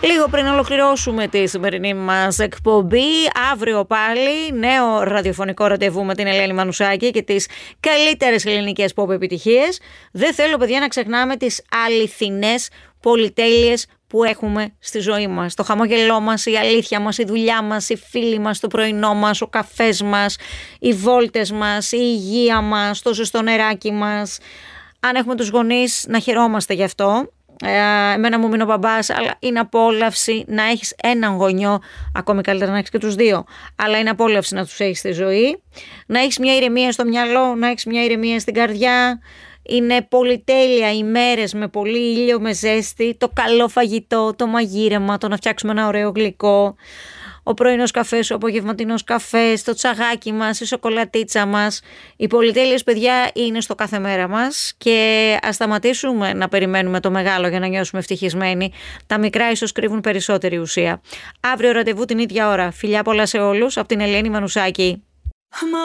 Λίγο πριν ολοκληρώσουμε τη σημερινή μας εκπομπή, αύριο πάλι νέο ραδιοφωνικό ραντεβού με την Ελένη Μανουσάκη και τις καλύτερες ελληνικές pop επιτυχίες. Δεν θέλω, παιδιά, να ξεχνάμε τις αληθινές πολυτέλειες που έχουμε στη ζωή μας. Το χαμόγελό μας, η αλήθεια μας, η δουλειά μας, οι φίλοι μας, το πρωινό μας, ο καφές μας, οι βόλτες μας, η υγεία μας, το ζεστό νεράκι μας. Αν έχουμε τους γονείς, να χαιρόμαστε γι' αυτό. Εμένα μου μείνει ο μπαμπάς, αλλά είναι απόλαυση να έχεις έναν γονιό, ακόμη καλύτερα να έχεις και τους δύο, αλλά είναι απόλαυση να τους έχεις στη ζωή, να έχεις μια ηρεμία στο μυαλό, να έχεις μια ηρεμία στην καρδιά. Είναι πολυτέλεια οι μέρες με πολύ ήλιο, με ζέστη, το καλό φαγητό, το μαγείρεμα, το να φτιάξουμε ένα ωραίο γλυκό, ο πρωινός καφές, ο απογευματινός καφές, το τσαγάκι μας, η σοκολατίτσα μας. Οι πολυτέλειες, παιδιά, είναι στο κάθε μέρα μας και ας σταματήσουμε να περιμένουμε το μεγάλο για να νιώσουμε ευτυχισμένοι. Τα μικρά ίσως κρύβουν περισσότερη ουσία. Αύριο ραντεβού την ίδια ώρα. Φιλιά πολλά σε όλους από την Ελένη Μανουσάκη.